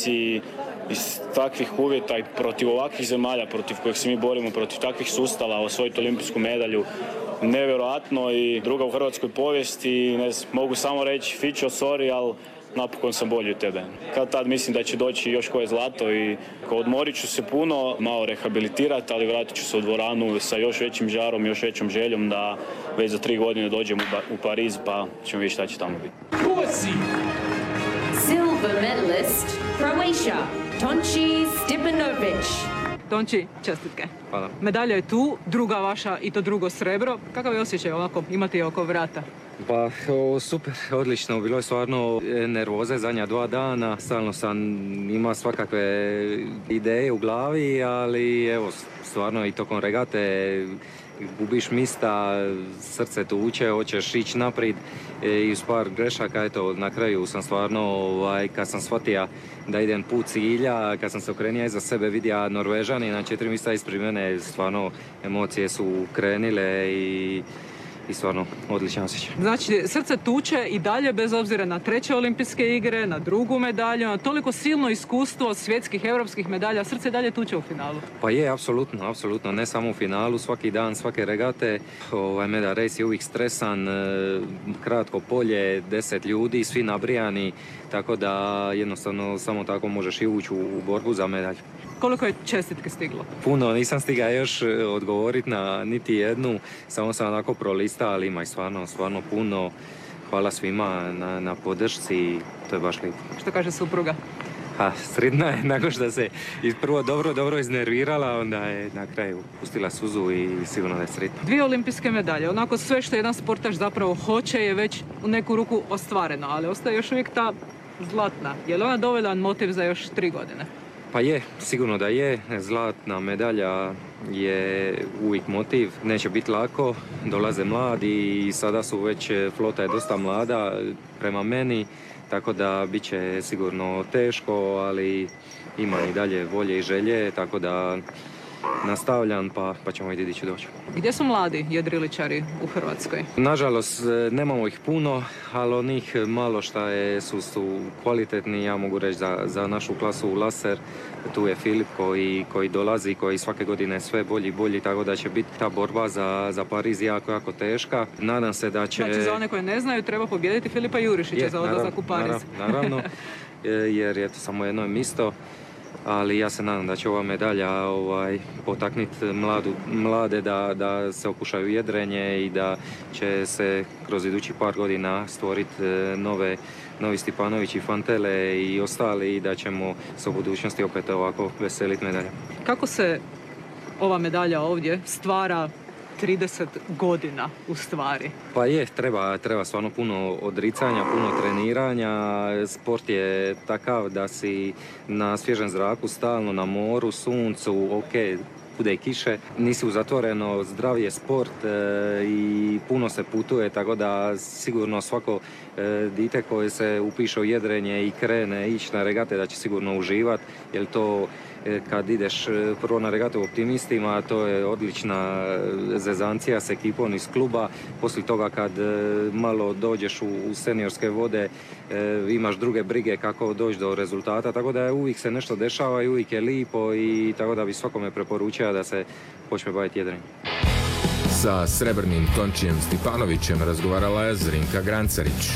si iz takvih uvjeta i protiv ovakvih zemalja, protiv kojih se mi borimo, protiv takvih sustava, osvojiti olimpijsku medalju, nevjerojatno i druga u hrvatskoj povijesti. Mogu samo reći, Fićo, sorry, ali napokon sam bolji od tebe. Kad tad mislim da će doći još koje zlato i odmorit ću se puno, malo rehabilitirati, ali vratit ću se u dvoranu sa još većim žarom, još većom željom da već za 3 godine dođem u Pariz, pa ćemo vidjeti šta će tamo biti. Silver medalist, Croatia, Tonči Stipanović. Tonči, čestitke. Hvala. Medalja je tu, druga vaša i to drugo srebro. Kakav je osjećaj ovako imati je oko vrata? Pa super, odlično, bilo je stvarno nervoze zadnja 2 dana, stalno sam imao svakakve ideje u glavi, ali evo, stvarno i tokom regate gubiš mista, srce tuče, hoćeš ići naprijed i uz par grešaka, eto, na kraju sam stvarno, kad sam shvatio da idem put cilja, kad sam se okrenio iza sebe, vidio Norvežani na 4 mjesta ispred mene, stvarno emocije su krenile i stvarno odličan osjećaj. Znači, srce tuče i dalje bez obzira na 3. olimpijske igre, na 2. medalju, na toliko silno iskustvo svjetskih, europskih medalja, srce dalje tuče u finalu. Pa je, apsolutno, ne samo u finalu, svaki dan, svake regate. Medal race je uvijek stresan, kratko polje, 10 ljudi, svi nabrijani, tako da jednostavno samo tako možeš i ući u borbu za medalju. Koliko je čestitke stiglo? Puno, nisam stigao još odgovoriti na niti jednu, samo sam onako prolistao, ali ima i stvarno puno. Hvala svima na podršci, to je baš lijepo. Što kaže supruga? Sretna je, nakon što se prvo dobro iznervirala, onda je na kraju pustila suzu i sigurno da je sretna. 2 olimpijske medalje, onako sve što jedan sportaš zapravo hoće je već u neku ruku ostvareno, ali ostaje još uvijek ta zlatna. Je li ona dovoljan motiv za još 3 godine? Pa je, sigurno da je. Zlatna medalja je uvijek motiv. Neće biti lako, dolaze mladi i sada su već, flota je dosta mlada prema meni, tako da bit će sigurno teško, ali ima i dalje volje i želje, tako da nastavljam pa ćemo vidjeti gdje ću doći. Gdje su mladi jedriličari u Hrvatskoj? Nažalost, nemamo ih puno, ali onih malo šta su kvalitetni, ja mogu reći za našu klasu u laser. Tu je Filip koji dolazi, koji svake godine sve bolji, tako da će biti ta borba za Pariz jako teška. Nadam se da će... Znači, za one koje ne znaju, treba pobijediti Filipa Jurišića za odlazak u Pariz. Naravno, jer je to samo jedno mjesto. Ali ja se nadam da će ova medalja potaknuti mlade da se okušaju jedrenje i da će se kroz idući par godina stvoriti novi Stipanović i Fantele i ostali i da ćemo se u budućnosti opet ovako veseliti medalja. Kako se ova medalja ovdje stvara 30 godina u stvari? Pa je, treba stvarno puno odricanja, puno treniranja. Sport je takav da si na svježem zraku stalno, na moru, suncu, bude i kiše. Nisi u zatvoreno, zdrav je sport i puno se putuje, tako da sigurno svako dite koje se upiše u jedrenje i krene ići na regate da će sigurno uživati, jer to kad ideš prvo na regate u Optimistima, to je odlična zezancija s ekipom iz kluba. Poslije toga kad malo dođeš u seniorske vode, imaš druge brige kako doći do rezultata, tako da uvijek se nešto dešava i uvijek je lipo i tako da bi svakome preporučio da se počne baviti jedrenjem. Sa srebrnim Tončijem Stipanovićem razgovarala je Zrinka Grancarić.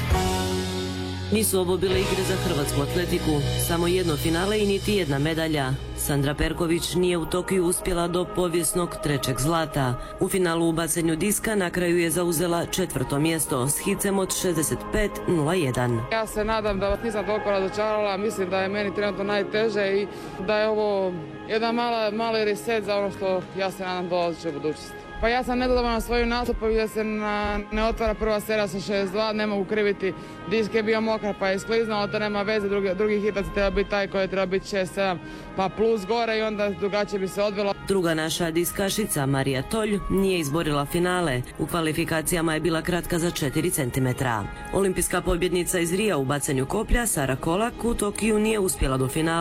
Nisu ovo bile igre za hrvatsku atletiku, samo jedno finale i niti jedna medalja. Sandra Perković nije u Tokiju uspjela do povijesnog 3. zlata. U finalu u bacanju diska na kraju je zauzela 4. mjesto s hicem od 65:01. Ja se nadam da vas nisam toliko razočarala, mislim da je meni trenutno najteže i da je ovo jedan mali reset za ono što ja se nadam dolazi u budućnosti. Pa ja sam nezadovoljna svojim nastupom jer se ne otvara prva serija sa 62, ne mogu kriviti. Disk je bio mokar pa je skliznuo, to nema veze, drugi hitac treba biti taj koji treba biti 6-7 pa plus gore i onda drugačije bi se odvelo. Druga naša diskašica Marija Tolj nije izborila finale. U kvalifikacijama je bila kratka za 4 cm. Olimpijska pobjednica iz Rija u bacanju koplja Sara Kolak u Tokiju nije uspjela do finala.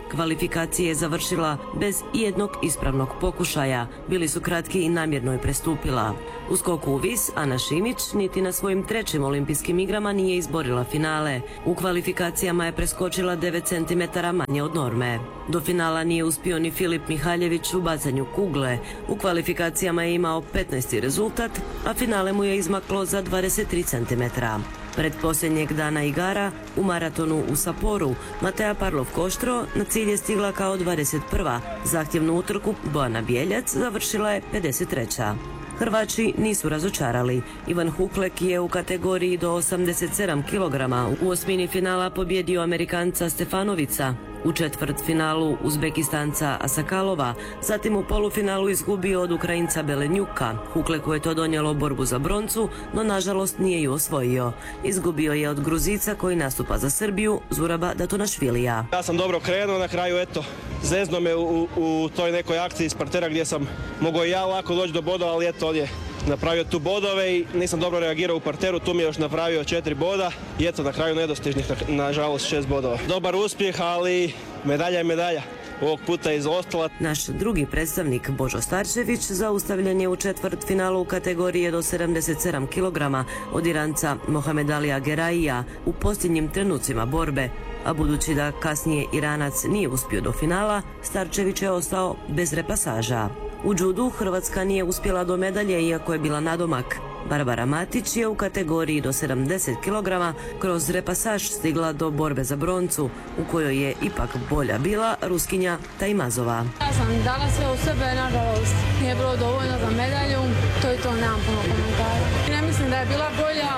Kvalifikacije je završila bez ijednog ispravnog pokušaja. Bili su kratki i namjerno je prestupila. U skoku u vis Ana Šimić niti na svojim trećim olimpijskim igrama nije izborila finale. U kvalifikacijama je preskočila 9 cm manje od norme. Do finala nije uspio ni Filip Mihaljević u bacanju kugle. U kvalifikacijama je imao 15. rezultat, a finale mu je izmaklo za 23 cm. Pred posljednjeg dana igara u maratonu u Saporu Matea Parlov-Koštro na cilj je stigla kao 21. Zahtjevnu utrku Bojana Bjeljac završila je 53. Hrvači nisu razočarali. Ivan Huklek je u kategoriji do 87 kg u osmini finala pobjedio Amerikanca Stefanovica, u četvrtfinalu Uzbekistanca Asakalova, zatim u polufinalu izgubio od Ukrajinca Belenjuka. Hukleku je to donijelo borbu za broncu, no nažalost nije ju osvojio. Izgubio je od Gruzica koji nastupa za Srbiju, Zuraba Datonašvilija. Ja sam dobro krenuo, na kraju eto, zezno me u toj nekoj akciji iz partera gdje sam mogao i ja lako doći do bodova, ali eto on je napravio tu bodove i nisam dobro reagirao u parteru, tu mi je još napravio 4 boda i eto na kraju nedostižnih, nažalost 6 bodova. Dobar uspjeh, ali medalja je medalja. Ovog puta je izostala. Naš drugi predstavnik Božo Starčević zaustavljen je u četvrtfinalu u kategoriji do 77 kg od Iranca Mohamed Alija Geraija u posljednjim trenucima borbe, a budući da kasnije Iranac nije uspio do finala, Starčević je ostao bez repasaža. U džudu Hrvatska nije uspjela do medalje iako je bila nadomak. Barbara Matić je u kategoriji do 70 kg kroz repasaž stigla do borbe za broncu, u kojoj je ipak bolja bila Ruskinja Tajmazova. Ja sam dala sve u sebe, nažalost nije bilo dovoljno za medalju, to i to, nemam puno komentara. Ne mislim da je bila bolja,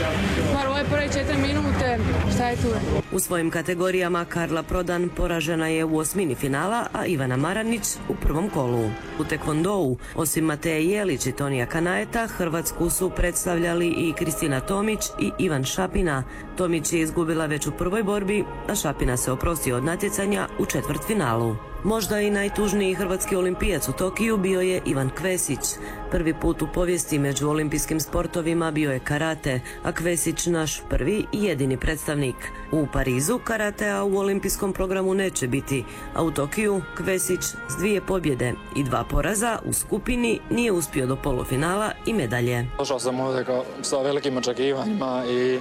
bar ove prve 4 minute, šta je tu? U svojim kategorijama Karla Prodan poražena je u osmini finala, a Ivana Maranić u prvom kolu. U tekvondou, osim Mateje Jelić i Tonija Kanaeta, Hrvatsku su predstavljali i Kristina Tomić i Ivan Šapina. Tomić je izgubila već u prvoj borbi, a Šapina se oprostio od natjecanja u četvrtfinalu. Možda i najtužniji hrvatski olimpijac u Tokiju bio je Ivan Kvesić. Prvi put u povijesti među olimpijskim sportovima bio je karate, a Kvesić naš prvi i jedini predstavnik. U Parizu karatea u olimpijskom programu neće biti, a u Tokiju Kvesić s 2 pobjede i 2 poraza u skupini nije uspio do polufinala i medalje. Došao sam ovdje sa velikim očekivanjima i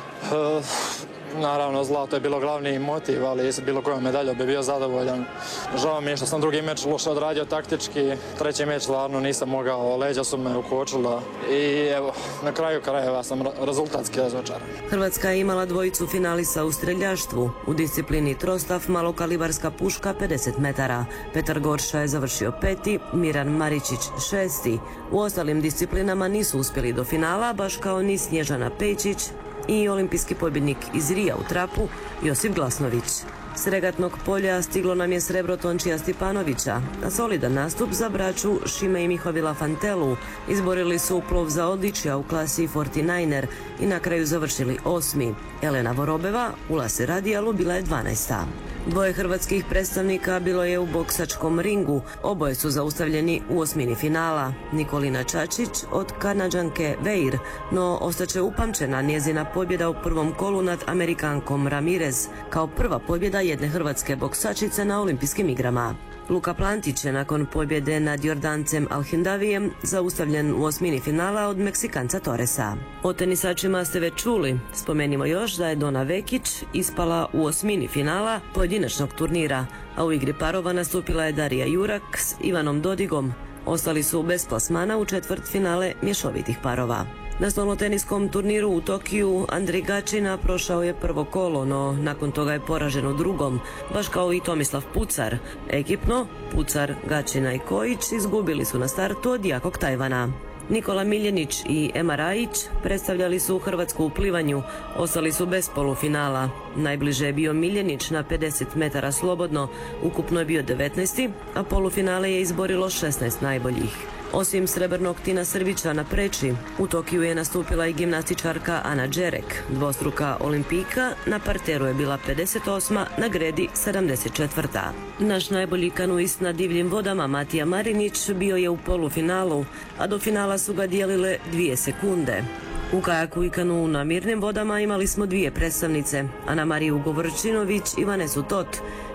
naravno zlato je bilo glavni motiv, ali bilo kojom medaljom bi bio zadovoljan. Žao mi je što sam drugi meč loše odradio taktički, treći meč stvarno nisam mogao, leđa su me ukočila i evo, na kraju krajeva sam rezultatski razočaran. Hrvatska je imala dvojicu finalista u streljaštvu. U disciplini trostav malokalibarska puška 50 metara. Petar Gorša je završio 5. Miran Maričić 6. U ostalim disciplinama nisu uspjeli do finala, baš kao ni Snježana Pejčić i olimpijski pobjednik iz Rija u trapu Josip Glasnović. S regatnog polja stiglo nam je srebro Tončija Stipanovića, a solidan nastup za braću Šime i Mihovila Fantelu. Izborili su plov za odličja u klasi 49er i na kraju završili 8. Elena Vorobeva u Lase Radijalu bila je 12. Dvoje hrvatskih predstavnika bilo je u boksačkom ringu. Oboje su zaustavljeni u osmini finala. Nikolina Čačić od Kanadžanke Veir, no ostaće upamćena njezina pobjeda u prvom kolu nad Amerikankom Ramirez kao prva pobjeda jedne hrvatske boksačice na olimpijskim igrama. Luka Plantić je nakon pobjede nad Jordancem Alhindavijem zaustavljen u osmini finala od Meksikanca Torresa. O tenisačima ste već čuli. Spomenimo još da je Dona Vekić ispala u osmini finala pojedinačnog turnira, a u igri parova nastupila je Darija Jurak s Ivanom Dodigom. Ostali su bez plasmana u četvrtfinale mješovitih parova. Na stolnoteniskom turniru u Tokiju Andrej Gačina prošao je prvo kolo, no nakon toga je poražen u drugom, baš kao i Tomislav Pucar. Ekipno, Pucar, Gačina i Kojić izgubili su na startu od jakog Tajvana. Nikola Miljenić i Ema Rajić predstavljali su Hrvatsku u plivanju, ostali su bez polufinala. Najbliže je bio Miljenić na 50 metara slobodno, ukupno je bio 19. a polufinale je izborilo 16 najboljih. Osim srebrnog Tina Srbića na preči, u Tokiju je nastupila i gimnastičarka Ana Đerek, dvostruka olimpijka, na parteru je bila 58, na gredi 74. Naš najbolji kanuist na divljim vodama Matija Marinić bio je u polufinalu, a do finala su ga dijelile 2 sekunde. U kajaku i kanuu na mirnim vodama imali smo 2 predstavnice, Ana Mariju Govorčinović i Vanesu Tot.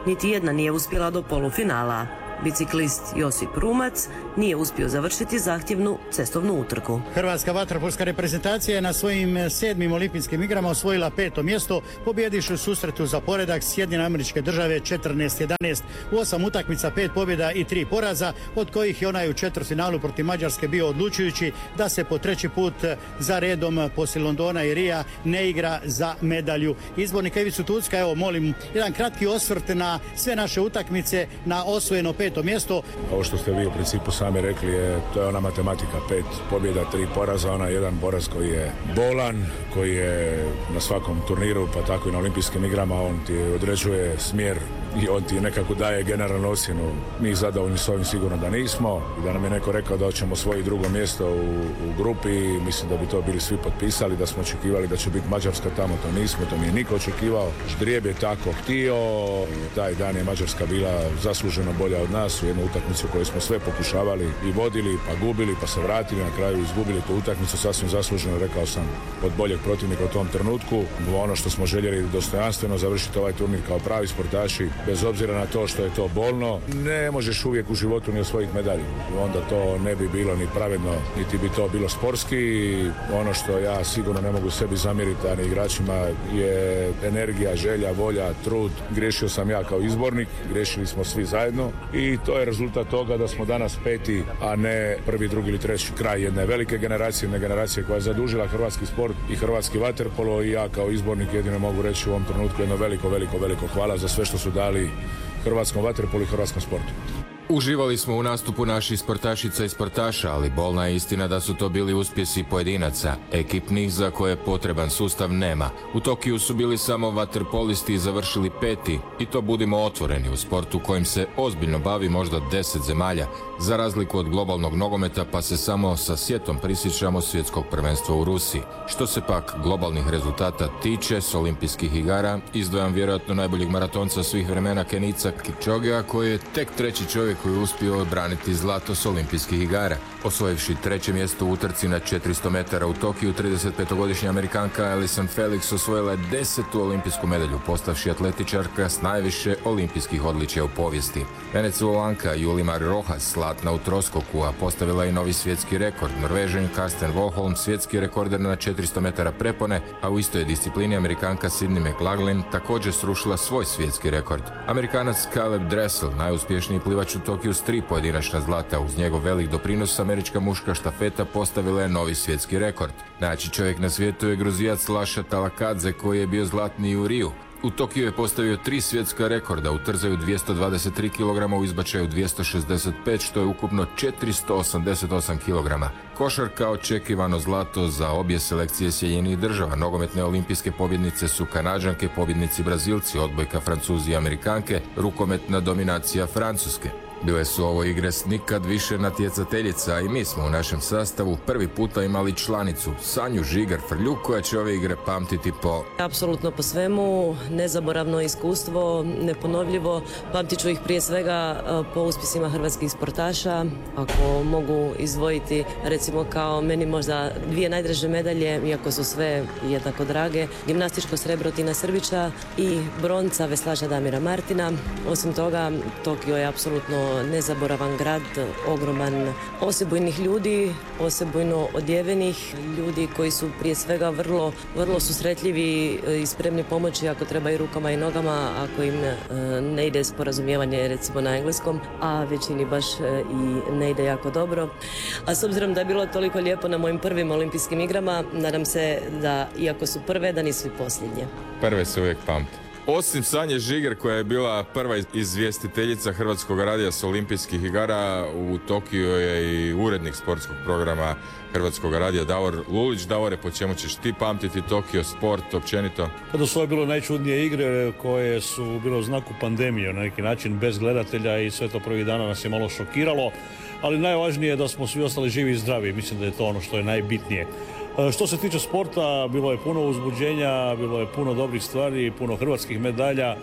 niti jedna nije uspjela do polufinala. Biciklist Josip Rumac nije uspio završiti zahtjevnu cestovnu utrku. Hrvatska vaterpolska reprezentacija je na svojim 7. olimpijskim igrama osvojila 5. mjesto, pobjediš u susretu za poredak Sjedinjene Američke Države 14-11 u 8 utakmica, 5 pobjeda i 3 poraza, od kojih je onaj u četvrtfinalu protiv Mađarske bio odlučujući da se po 3. put za redom poslije Londona i Rija ne igra za medalju. Izbornika Ivicu Tucka, evo molim jedan kratki osvrt na sve naše utakmice, na osvojeno 5. mjesto. Ovo što ste vi u principu sami rekli, to je ona matematika, 5 pobjeda, 3 poraza, ona jedan poraz koji je bolan, koji je na svakom turniru, pa tako i na olimpijskim igrama, on ti određuje smjer i on ti nekako daje generalnu ocjenu. Mi zadovoljni s ovim sigurno da nismo, i da nam je neko rekao da hoćemo osvojiti 2. mjesto u grupi, mislim da bi to bili svi potpisali, da smo očekivali da će biti Mađarska tamo, to nismo, to nije niko očekivao. Ždrijeb je tako htio, taj dan je Mađarska bila zasluženo bolja od nas u jednu utakmicu koju smo sve pokušavali i vodili, pa gubili, pa se vratili, na kraju izgubili tu utakmicu sasvim zasluženo, rekao sam, od boljeg protivnika u tom trenutku. Ono što smo željeli dostojanstveno završiti ovaj turnir kao pravi sportaši, bez obzira na to što je to bolno, ne možeš uvijek u životu ni osvojiti medalju. Onda to ne bi bilo ni pravedno, niti bi to bilo sportski. Ono što ja sigurno ne mogu sebi zamjeriti, a ni igračima, je energija, želja, volja, trud. Griješio sam ja kao izbornik, griješili smo svi zajedno i to je rezultat toga da smo danas 5., a ne 1., 2. ili 3. kraj jedne velike generacije, jedne generacije koja je zadužila hrvatski sport i hrvatski vaterpolo, i ja kao izbornik jedino mogu reći u ovom trenutku jedno veliko hvala za sve što su dali hrvatskom vaterpolu i hrvatskom sportu. Uživali smo u nastupu naših sportašica i sportaša, ali bolna je istina da su to bili uspjesi pojedinaca, ekipnih za koje potreban sustav nema. U Tokiju su bili samo vaterpolisti i završili 5. i to budimo otvoreni, u sportu kojim se ozbiljno bavi možda 10 zemalja, za razliku od globalnog nogometa, pa se samo sa sjetom prisjećamo svjetskog prvenstva u Rusiji. Što se pak globalnih rezultata tiče, s olimpijskih igara izdvajam vjerojatno najboljeg maratonca svih vremena Kenica Kipčogea, koji je tek 3. čovjek koji je uspio obraniti zlato s olimpijskih igara. Osvojivši 3. mjesto u utrci na 400 metara u Tokiju, 35-godišnja Amerikanka Allyson Felix osvojila je 10. olimpijsku medalju, postavši atletičarka s najviše olimpijskih odličja u povijesti. Venezuelanka Julimar Rojas, zlatna u troskoku, a postavila i novi svjetski rekord. Norvežan Karsten Warholm, svjetski rekorder na 400 metara prepone, a u istoj disciplini Amerikanka Sydney McLaughlin također srušila svoj svjetski rekord. Amerikanac Caleb Dressel, najuspješniji plivač u Tokiju s 3 pojedinačna zlata, uz njegov velik doprinos američka muška štafeta postavila je novi svjetski rekord. Najjači čovjek na svijetu je Gruzijac Lasha Talakadze, koji je bio zlatni u Riju. U Tokiju je postavio 3 svjetska rekorda, u trzaju 223 kg, u izbačaju 265, što je ukupno 488 kg. Košarka očekivano zlato za obje selekcije Sjedinjenih Država. Nogometne olimpijske pobjednice su Kanađanke, pobjednici Brazilci, odbojka Francuzi i Amerikanke, rukometna dominacija Francuske. Bile su ovo igre s nikad više natjecateljica i mi smo u našem sastavu prvi puta imali članicu Sanju Žigar-Frljuk, koja će ove igre pamtiti po... Apsolutno po svemu, nezaboravno iskustvo, neponovljivo. Pamtit ću ih prije svega po uspjesima hrvatskih sportaša. Ako mogu izdvojiti, recimo kao meni možda 2 najdraže medalje, iako su sve jednako drage, gimnastičko srebro Tina Srbića i bronca veslača Damira Martina. Osim toga, Tokio je apsolutno nezaboravan grad, ogroman osebujnih ljudi, osebujno odjevenih ljudi koji su prije svega vrlo susretljivi i spremni pomoći ako treba i rukama i nogama, ako im ne ide sporazumijevanje recimo na engleskom, a većini baš i ne ide jako dobro. A s obzirom da je bilo toliko lijepo na mojim prvim olimpijskim igrama, nadam se da iako su prve, da nisu i posljednje. Prve se uvijek pamte. Osim Sanje Žiger, koja je bila prva izvjestiteljica Hrvatskog radija s olimpijskih igara, u Tokiju je i urednik sportskog programa Hrvatskog radija Davor Lulić. Davore, po čemu ćeš ti pamtiti Tokio, sport općenito? Pa da su ovo bilo najčudnije igre koje su bilo u znaku pandemije, na neki način bez gledatelja, i sve to prvih dana nas je malo šokiralo, ali najvažnije je da smo svi ostali živi i zdravi. Mislim da je to ono što je najbitnije. Što se tiče sporta, bilo je puno uzbuđenja, bilo je puno dobrih stvari, puno hrvatskih medalja.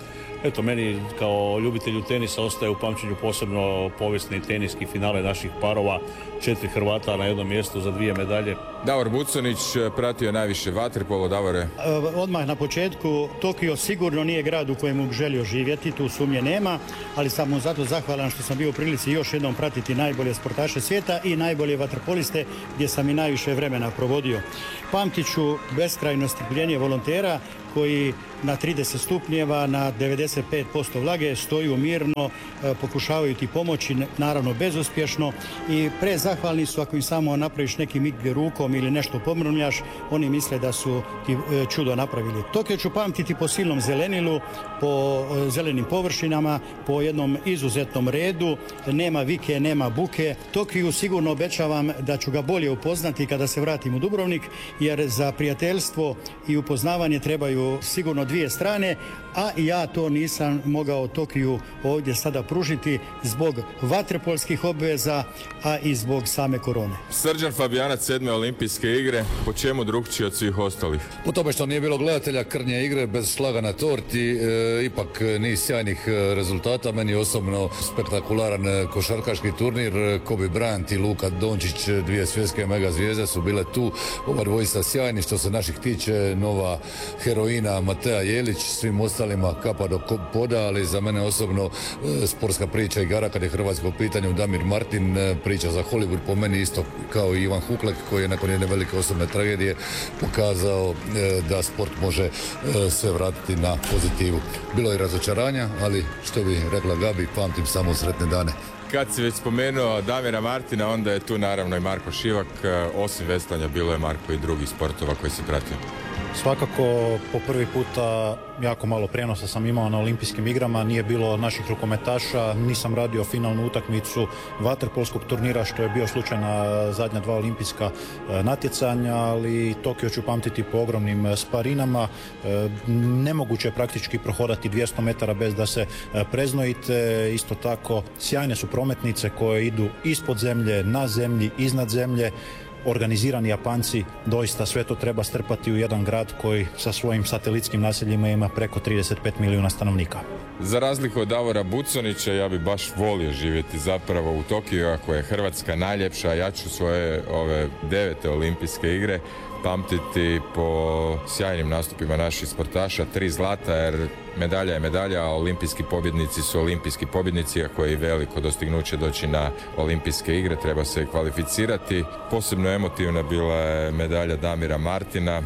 Eto, meni kao ljubitelju tenisa ostaje u pamćenju posebno povijesni teniski finale naših parova, 4 Hrvata na jednom mjestu za 2 medalje. Davor Buconić pratio je najviše vaterpolo. Davore? Odmah na početku, Tokio sigurno nije grad u kojemu bi želio živjeti, tu sumnje nema, ali sam mu zato zahvalan što sam bio u prilici još jednom pratiti najbolje sportaše svijeta i najbolje vaterpoliste gdje sam i najviše vremena provodio. Pamtit ću beskrajno strpljenje volontera koji na 30 stupnjeva, na 95% vlage stoju mirno, pokušavaju ti pomoći, naravno bezuspješno, i prezahvalni su ako im samo napraviš neki mig rukom ili nešto pomrmljaš, oni misle da su ti čudo napravili. Tokio ću pamtiti po silnom zelenilu, po zelenim površinama, po jednom izuzetnom redu, nema vike, nema buke. Tokiju sigurno obećavam da ću ga bolje upoznati kada se vratim u Dubrovnik, jer za prijateljstvo i upoznavanje trebaju sigurno 2 strane, a ja to nisam mogao Tokiju ovdje sada pružiti zbog vaterpolskih obveza, a i zbog same korone. Srđan Fabijanac, 7. olimpijske igre, po čemu drugčije od svih ostalih? Po tome što nije bilo gledatelja, krnje igre, bez šlaga na torti, ipak niz sjajnih rezultata. Meni osobno spektakularan košarkaški turnir, Kobe Bryant i Luka Dončić, 2 svjetske mega zvijezde su bile tu, oba dvojica sjajni. Što se naših tiče, nova heroina Matea Jelić, svim ostalima kapa do poda, ali za mene osobno sportska priča igara kad je Hrvatska u pitanju, Damir Martin, priča za Hollywood, po meni isto kao i Ivan Huklek, koji je nakon jedne velike osobne tragedije pokazao da sport može sve vratiti na pozitivu. Bilo je razočaranja, ali što bi rekla Gabi, pamtim samo sretne dane. Kad si već spomenuo Damira Martina, onda je tu naravno i Marko Šivak. Osim veslanja bilo je Marko i drugih sportova koji si pratio. Svakako, po prvi puta jako malo prijenosa sam imao na olimpijskim igrama, nije bilo naših rukometaša, nisam radio finalnu utakmicu vaterpolskog turnira, što je bio slučaj na zadnja 2 olimpijska natjecanja, ali Tokio ću pamtiti po ogromnim sparinama. Nemoguće je praktički prohodati 200 metara bez da se preznojite. Isto tako, sjajne su prometnice koje idu ispod zemlje, na zemlji, iznad zemlje. Organizirani Japanci, doista sve to treba strpati u jedan grad koji sa svojim satelitskim naseljima ima preko 35 milijuna stanovnika. Za razliku od Davora Buconića, ja bi baš volio živjeti zapravo u Tokiju, ako je Hrvatska najljepša. Ja ću svoje ove 9. olimpijske igre pamtiti po sjajnim nastupima naših sportaša, 3 zlata, jer medalja je medalja, a olimpijski pobjednici su olimpijski pobjednici. Ako je i veliko dostignuće doći na olimpijske igre, treba se kvalificirati. Posebno emotivna bila je medalja Damira Martina,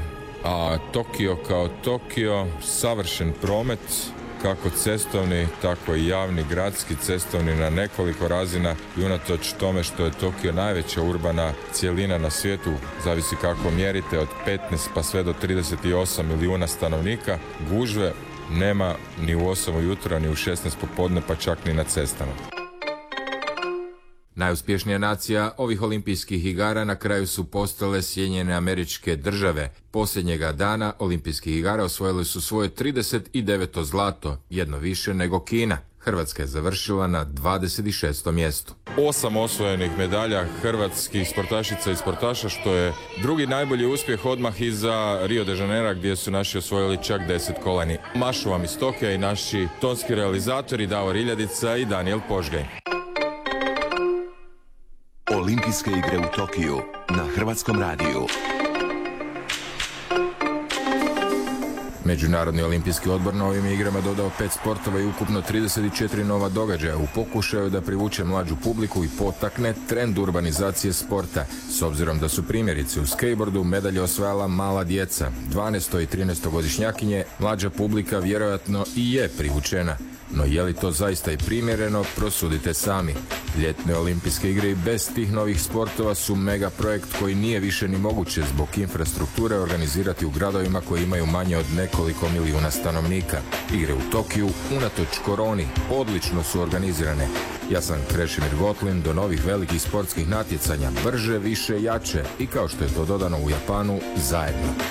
a Tokio kao Tokio, savršen promet, kako cestovni, tako i javni, gradski, cestovni na nekoliko razina, i unatoč tome što je Tokio najveća urbana cjelina na svijetu, zavisi kako mjerite, od 15 pa sve do 38 milijuna stanovnika, gužve nema ni u 8 ujutro, ni u 16 popodne, pa čak ni na cestama. Najuspješnija nacija ovih olimpijskih igara na kraju su postale Sjedinjene Američke Države. Posljednjega dana olimpijskih igara osvojili su svoje 39. zlato, jedno više nego Kina. Hrvatska je završila na 26. mjestu. 8 osvojenih medalja hrvatskih sportašica i sportaša, što je drugi najbolji uspjeh odmah iza Rio de Janeira, gdje su naši osvojili čak 10 kolani. Mašu vam iz Tokija i naši tonski realizatori Davor Iljadica i Daniel Požgaj. Olimpijske igre u Tokiju na Hrvatskom radiju. Međunarodni olimpijski odbor na ovim igrama dodao 5 sportova i ukupno 34 nova događaja u pokušaju da privuče mlađu publiku i potakne trend urbanizacije sporta. S obzirom da su primjerice u skateboardu medalje osvajala mala djeca, 12. i 13. godišnjakinje, mlađa publika vjerojatno i je privučena. No je li to zaista i primjereno, prosudite sami. Ljetne olimpijske igre i bez tih novih sportova su mega projekt koji nije više ni moguće zbog infrastrukture organizirati u gradovima koji imaju manje od nekoliko milijuna stanovnika. Igre u Tokiju, unatoč koroni, odlično su organizirane. Ja sam Krešimir Gotlin, do novih velikih sportskih natjecanja, brže, više, jače i kao što je to dodano u Japanu, zajedno.